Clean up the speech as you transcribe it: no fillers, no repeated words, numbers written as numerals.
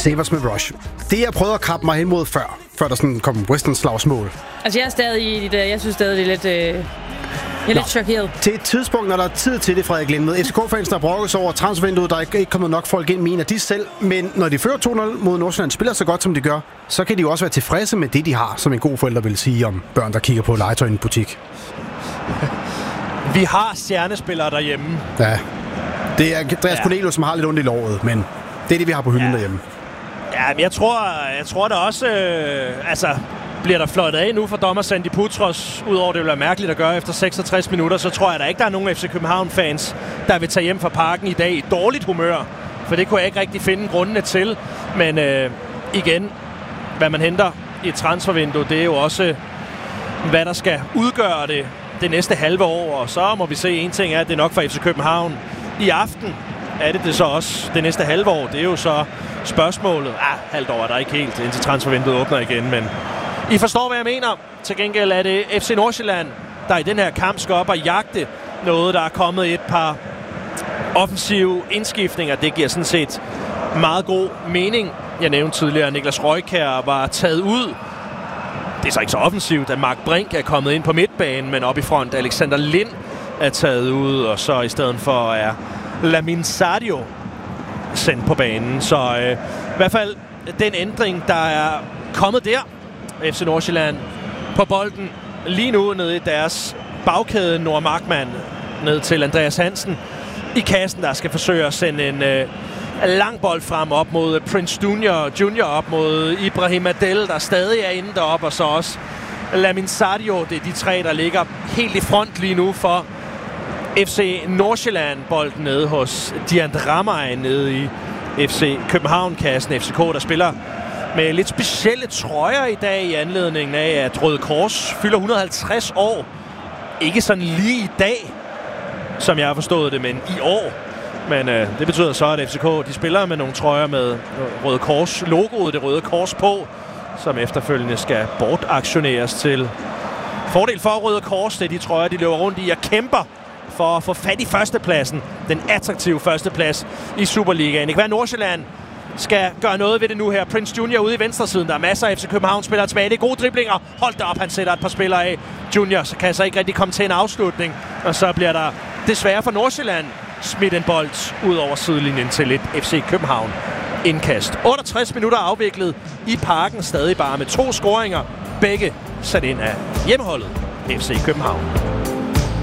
Sabres med Rush. Det jeg prøvede at krabbe mig hen mod før der sådan kom Western-slagsmål. Altså jeg er stadig i det, jeg synes stadig, det er lidt... Jeg er lidt chokeret. Til et tidspunkt, når der er tid til det, Frederik Lindved. FCK-fans, der brokkes over transfervinduet, der er ikke kommet nok folk ind, mener de selv. Men når de fører 2-0 mod Nordsjælland, spiller så godt, som de gør, så kan de jo også være tilfredse med det, de har, som en god forælder vil sige om børn, der kigger på legetøj i en butik. Vi har stjernespillere derhjemme. Ja, det er Andreas Cornelius, som har lidt ondt i låret, men det er det, vi har på hylden derhjemme. Ja, men jeg tror der også... bliver der fløjtet af nu for dommer Sandy Putros, udover det vil være mærkeligt at gøre efter 66 minutter, så tror jeg da ikke, der er nogen FC København-fans, der vil tage hjem fra parken i dag i dårligt humør. For det kunne jeg ikke rigtig finde grundene til. Men igen, hvad man henter i et transfervindue, det er jo også, hvad der skal udgøre det næste halve år. Og så må vi se, en ting er, at det er nok for FC København i aften. Er det så også det næste halve år? Det er jo så spørgsmålet. Halvt år er der ikke helt, indtil transfervinduet åbner igen, men I forstår, hvad jeg mener. Til gengæld er det FC Nordsjælland, der i den her kamp skal op og jagte noget, der er kommet et par offensive indskiftninger. Det giver sådan set meget god mening. Jeg nævnte tidligere, at Niklas Røjkjær var taget ud. Det er så ikke så offensivt, at Mark Brink er kommet ind på midtbanen, men op i front Alexander Lind er taget ud, og så i stedet for er Lamin Sadio sendt på banen. Så i hvert fald den ændring, der er kommet der. FC Nordsjælland på bolden lige nu nede i deres bagkæde. Noah Markmann ned til Andreas Hansen i kassen, der skal forsøge at sende en lang bold frem op mod Prince Junior op mod Ibrahim Adel, der stadig er inde deroppe, og så også Lamin Sadio. Det er de tre, der ligger helt i front lige nu for FC Nordsjælland. Bolden nede hos Dian Ramay nede i FC København-kassen. FCK, der spiller med lidt specielle trøjer i dag i anledningen af, at Røde Kors fylder 150 år. Ikke sådan lige i dag, som jeg har forstået det, men i år. Men det betyder så, at FCK de spiller med nogle trøjer med Røde Kors-logoet, det Røde Kors på, som efterfølgende skal bortaktioneres til fordel for Røde Kors. Det er de trøjer, de løber rundt i og kæmper for at få fat i førstepladsen. Den attraktive førsteplads i Superligaen. Ikke hvad Nordsjælland skal gøre noget ved det nu her. Prince Junior ude i venstresiden. Der er masser af FC København-spillere tilbage. Det er gode driblinger. Hold da op, han sætter et par spillere af. Junior så kan så ikke rigtig komme til en afslutning. Og så bliver der desværre for Nordsjælland smidt en bold ud over sidelinjen til et FC København indkast. 68 minutter afviklet i parken. Stadig bare med 2 scoringer. Begge sat ind af hjemmeholdet FC København.